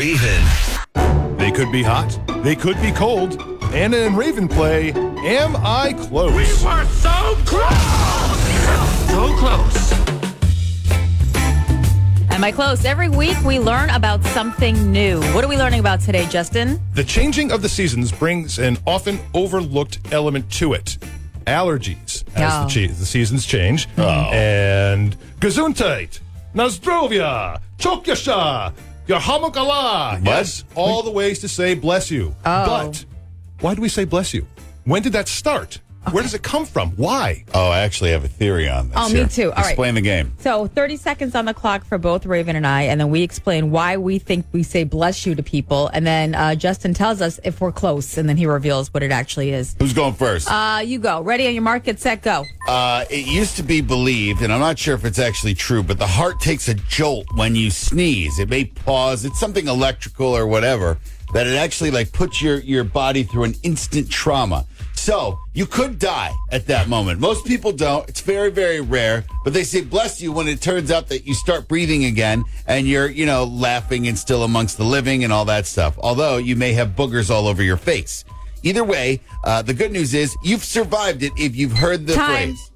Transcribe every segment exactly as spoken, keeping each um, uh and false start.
Raven. They could be hot. They could be cold. Anna and Raven play Am I Close? We were so close! So close. Am I close? Every week we learn about something new. What are we learning about today, Justin? The changing of the seasons brings an often overlooked element to it. Allergies as Oh. the, che- the seasons change. And Gesundheit, Nazdrovia, Chokyasha, Yahamukala. Yes, all the ways to say bless you. Oh. But why do we say bless you? When did that start? Where does it come from? Why? Oh, I actually have a theory on this. Oh, me here. too. All right. Explain the game. So thirty seconds on the clock for both Raven and I, and then we explain why we think we say bless you to people, and then uh, Justin tells us if we're close, and then he reveals what it actually is. Who's going first? Uh, you go. Ready on your mark, get set, go. Uh, it used to be believed, and I'm not sure if it's actually true, but the heart takes a jolt when you sneeze. It may pause. It's something electrical or whatever, that it actually like puts your, your body through an instant trauma. So you could die at that moment. Most people don't. It's very, very rare. But they say bless you when it turns out that you start breathing again and you're, you know, laughing and still amongst the living and all that stuff. Although you may have boogers all over your face. Either way, uh, the good news is you've survived it if you've heard the Time. phrase.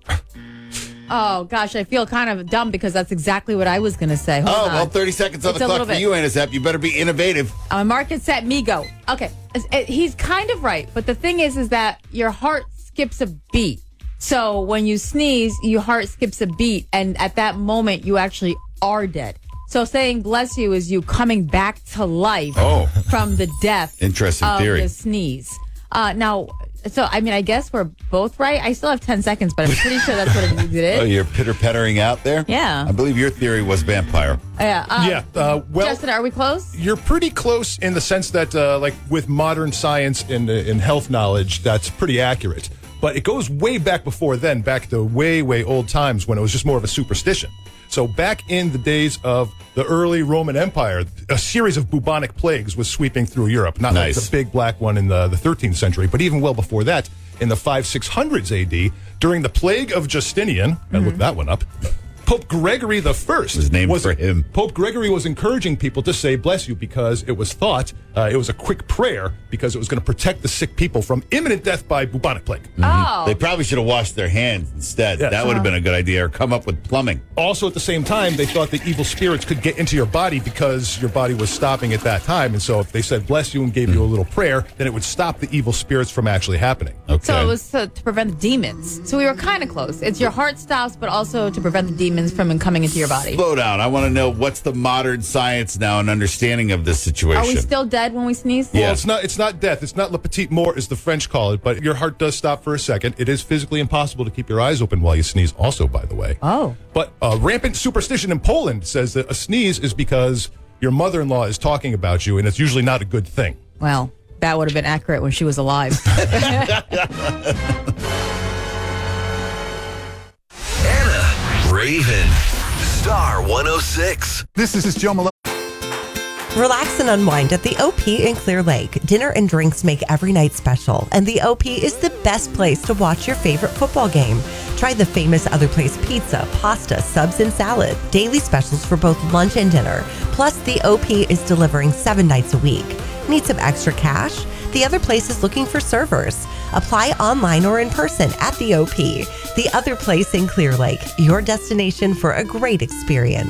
Oh, gosh, I feel kind of dumb because that's exactly what I was going to say. Hold Oh, on. well, thirty seconds on It's the a clock little for bit. you, Anasep. You better be innovative. On my mark, get set, me go. Okay, It's- it- he's kind of right, but the thing is, is that your heart skips a beat. So when you sneeze, your heart skips a beat, and at that moment, you actually are dead. So saying bless you is you coming back to life Oh. from the death Interesting of theory. the sneeze. Uh, now, so I mean, I guess we're both right. I still have ten seconds, but I'm pretty sure that's what it is. Oh, you're pitter-pattering out there? Yeah. I believe your theory was vampire. Yeah. Um, yeah. Uh, well, Justin, are we close? you're pretty close in the sense that, uh, like, with modern science and, uh, and health knowledge, that's pretty accurate. But it goes way back before then, back to way, way old times when it was just more of a superstition. So back in the days of the early Roman Empire, a series of bubonic plagues was sweeping through Europe. Not Nice. like the big black one in the, the thirteenth century, but even well before that, in the five six hundreds A D, during the plague of Justinian, I looked that one up, Pope Gregory the First Was named was for him. Pope Gregory was encouraging people to say bless you because it was thought uh, it was a quick prayer because it was going to protect the sick people from imminent death by bubonic plague. Oh. They probably should have washed their hands instead. Yes. That would have been a good idea. Or come up with plumbing. Also, at the same time, they thought that evil spirits could get into your body because your body was stopping at that time. And so if they said bless you and gave you a little prayer, then it would stop the evil spirits from actually happening. Okay. So it was to, to prevent the demons. So we were kind of close. It's your heart stops, but also to prevent the demons from coming into your body. Slow down. I want to know what's the modern science now and understanding of this situation. Are we still dead when we sneeze? Yeah. Well, it's not it's not death. It's not le petit mort, as the French call it, but your heart does stop for a second. It is physically impossible to keep your eyes open while you sneeze also, by the way. Oh. But uh, rampant superstition in Poland says that a sneeze is because your mother-in-law is talking about you, and it's usually not a good thing. Well, that would have been accurate when she was alive. Anna, Raven, Star one oh six. This is Joe Malone. Relax and unwind at the O P in Clear Lake. Dinner and drinks make every night special, and the O P is the best place to watch your favorite football game. Try the famous Other Place pizza, pasta, subs, and salad. Daily specials for both lunch and dinner. Plus, the O P is delivering seven nights a week. Need some extra cash? The Other Place is looking for servers. Apply online or in person at the O P. The Other Place in Clear Lake, your destination for a great experience.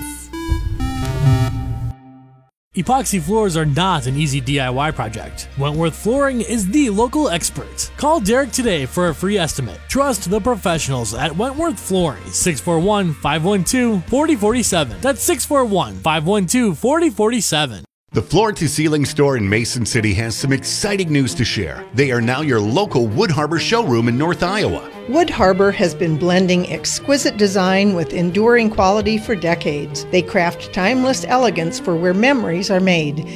Epoxy floors are not an easy D I Y project. Wentworth Flooring is the local expert. Call Derek today for a free estimate. Trust the professionals at Wentworth Flooring. six four one, five one two, four zero four seven. That's six four one, five one two, four zero four seven. The Floor to Ceiling store in Mason City has some exciting news to share. They are now your local Wood Harbor showroom in North Iowa. Wood Harbor has been blending exquisite design with enduring quality for decades. They craft timeless elegance for where memories are made.